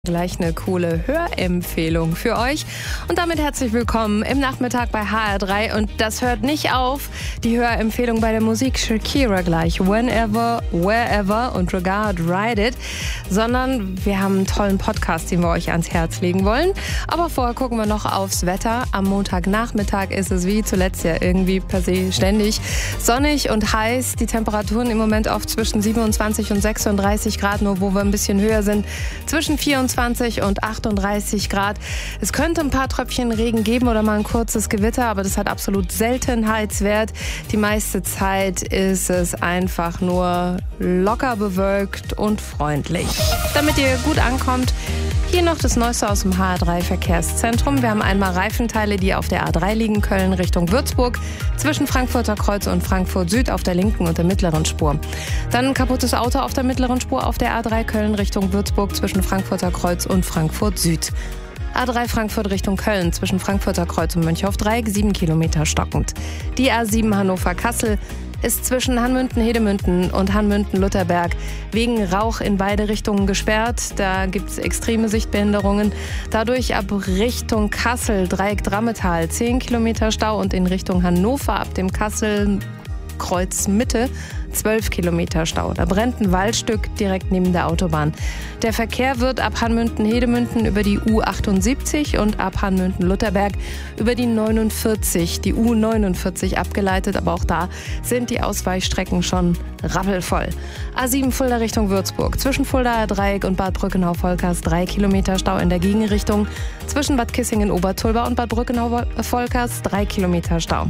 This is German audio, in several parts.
Gleich eine coole Hörempfehlung für euch. Und damit herzlich willkommen im Nachmittag bei HR3. Und das hört nicht auf, die Hörempfehlung bei der Musik. Shakira gleich. Whenever, Wherever und Regard Ride It. Sondern wir haben einen tollen Podcast, den wir euch ans Herz legen wollen. Aber vorher gucken wir noch aufs Wetter. Am Montagnachmittag ist es wie zuletzt ja irgendwie per se ständig sonnig und heiß. Die Temperaturen im Moment oft zwischen 27 und 36 Grad, nur wo wir ein bisschen höher sind. Zwischen 24 und 38 Grad. Es könnte ein paar Tröpfchen Regen geben oder mal ein kurzes Gewitter, aber das hat absolut Seltenheitswert. Die meiste Zeit ist es einfach nur locker bewölkt und freundlich. Damit ihr gut ankommt, hier noch das Neueste aus dem HR3 Verkehrszentrum. Wir haben einmal Reifenteile, die auf der A3 liegen, Köln Richtung Würzburg, zwischen Frankfurter Kreuz und Frankfurt Süd auf der linken und der mittleren Spur. Dann ein kaputtes Auto auf der mittleren Spur auf der A3 Köln Richtung Würzburg, zwischen Frankfurter Kreuz und Frankfurt Süd. A3 Frankfurt Richtung Köln, zwischen Frankfurter Kreuz und Mönchhof-Dreieck, 7 Kilometer stockend. Die A7 Hannover-Kassel ist zwischen Hanmünden-Hedemünden und Hanmünden-Lutherberg wegen Rauch in beide Richtungen gesperrt. Da gibt es extreme Sichtbehinderungen. Dadurch ab Richtung Kassel, Dreieck Drammetal, 10 Kilometer Stau und in Richtung Hannover ab dem Kassel-Kreuz Mitte 12 Kilometer Stau. Da brennt ein Waldstück direkt neben der Autobahn. Der Verkehr wird ab Hanmünden-Hedemünden über die U78 und ab Hanmünden-Lutherberg über die 49, die U49 abgeleitet. Aber auch da sind die Ausweichstrecken schon rappelvoll. A7 Fulda Richtung Würzburg. Zwischen Fuldaer Dreieck und Bad Brückenau-Volkers 3 Kilometer Stau in der Gegenrichtung. Zwischen Bad Kissingen-Obertulba und Bad Brückenau-Volkers 3 Kilometer Stau.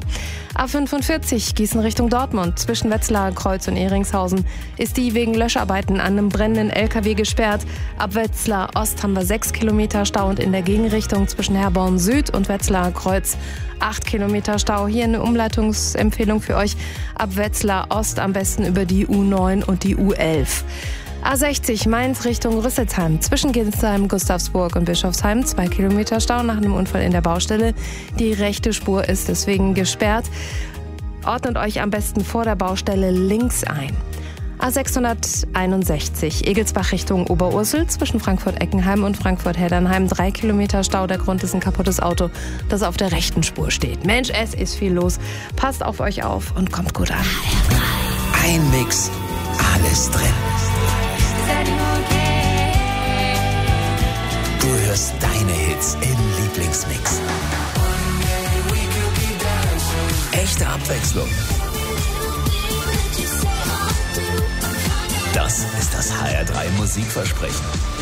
A45 Gießen Richtung Dortmund. Zwischen Wetzlarer Kreuz und Ehringshausen ist die wegen Löscharbeiten an einem brennenden LKW gesperrt. Ab Wetzlar Ost haben wir 6 Kilometer Stau und in der Gegenrichtung zwischen Herborn Süd und Wetzlarer Kreuz 8 Kilometer Stau. Hier eine Umleitungsempfehlung für euch. Ab Wetzlar Ost am besten über die U9 und die U11. A60 Mainz Richtung Rüsselsheim. Zwischen Ginsheim, Gustavsburg und Bischofsheim 2 Kilometer Stau nach einem Unfall in der Baustelle. Die rechte Spur ist deswegen gesperrt. Ordnet euch am besten vor der Baustelle links ein. A661 Egelsbach Richtung Oberursel zwischen Frankfurt-Eckenheim und Frankfurt-Heddernheim 3 Kilometer Stau. Der Grund ist ein kaputtes Auto, das auf der rechten Spur steht. Mensch, es ist viel los. Passt auf euch auf und kommt gut an. Ein Mix, alles drin. Du hörst deine Hits im Lieblingsmix. Echte Abwechslung. Das ist das HR3 Musikversprechen.